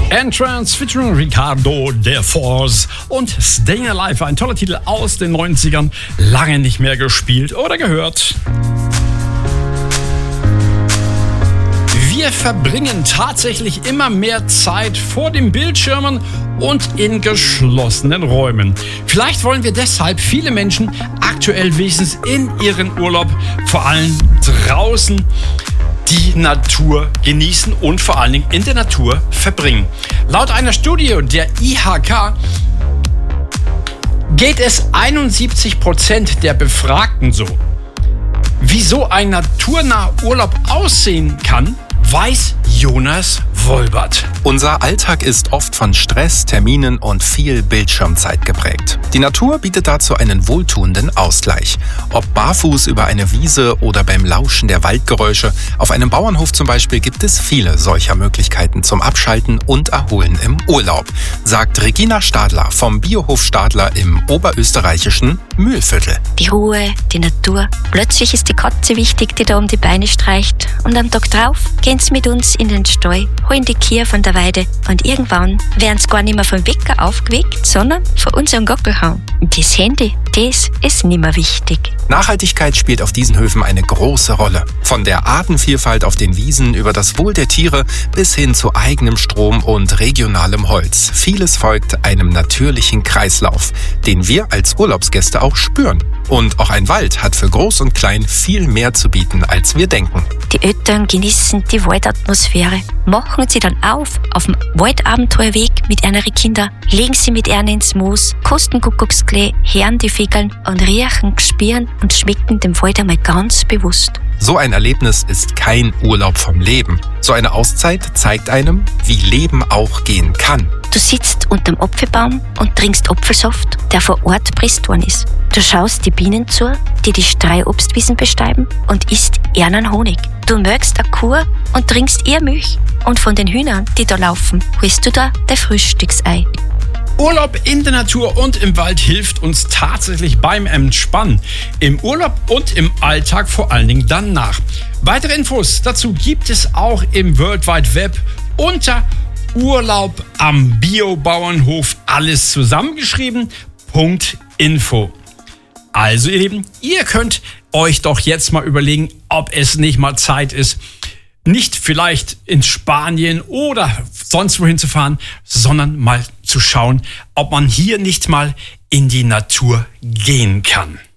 Entrance featuring Ricardo De Force und Staying Alive, ein toller Titel aus den 90ern, lange nicht mehr gespielt oder gehört. Wir verbringen tatsächlich immer mehr Zeit vor den Bildschirmen und in geschlossenen Räumen. Vielleicht wollen wir deshalb viele Menschen aktuell wenigstens in ihren Urlaub, vor allem draußen, die Natur genießen und vor allen Dingen in der Natur verbringen. Laut einer Studie der IHK geht es 71% der Befragten so. Wie so ein naturnaher Urlaub aussehen kann, weiß Jonas Wolbert. Unser Alltag ist oft von Stress, Terminen und viel Bildschirmzeit geprägt. Die Natur bietet dazu einen wohltuenden Ausgleich. Ob barfuß über eine Wiese oder beim Lauschen der Waldgeräusche, auf einem Bauernhof zum Beispiel gibt es viele solcher Möglichkeiten zum Abschalten und Erholen im Urlaub, sagt Regina Stadler vom Biohof Stadler im oberösterreichischen Mühlviertel. Die Ruhe, die Natur. Plötzlich ist die Katze wichtig, die da um die Beine streicht. Und am Tag drauf gehen sie mit uns in den Stall, holen die Kühe von der Weide und irgendwann werden sie gar nicht mehr vom Wecker aufgeweckt, sondern von unserem Gockelhaum. Und das Handy, das ist nicht mehr wichtig. Nachhaltigkeit spielt auf diesen Höfen eine große Rolle. Von der Artenvielfalt auf den Wiesen über das Wohl der Tiere bis hin zu eigenem Strom und regionalem Holz. Vieles folgt einem natürlichen Kreislauf, den wir als Urlaubsgäste auch spüren. Und auch ein Wald hat für Groß und Klein viel mehr zu bieten, als wir denken. Die Eltern genießen die Waldatmosphäre, machen sie dann auf dem Waldabenteuerweg mit ihren Kindern, legen sie mit ihnen ins Moos, kosten Kuckucksklee, hören die Vögel und riechen, spüren und schmecken dem Wald einmal ganz bewusst. So ein Erlebnis ist kein Urlaub vom Leben. So eine Auszeit zeigt einem, wie Leben auch gehen kann. Du sitzt unterm Apfelbaum und trinkst Apfelsaft, der vor Ort presst worden ist. Du schaust die Bienen zu, die Streuobstwiesen bestäuben und isst ihren Honig. Du melkst eine Kuh und trinkst ihr Milch. Und von den Hühnern, die da laufen, holst du da dein Frühstücksei. Urlaub in der Natur und im Wald hilft uns tatsächlich beim Entspannen. Im Urlaub und im Alltag vor allen Dingen danach. Weitere Infos dazu gibt es auch im World Wide Web unter Urlaub am Biobauernhof, alles zusammengeschrieben, .info. Also ihr Lieben, ihr könnt euch doch jetzt mal überlegen, ob es nicht mal Zeit ist, nicht vielleicht in Spanien oder sonst wohin zu fahren, sondern mal zu schauen, ob man hier nicht mal in die Natur gehen kann.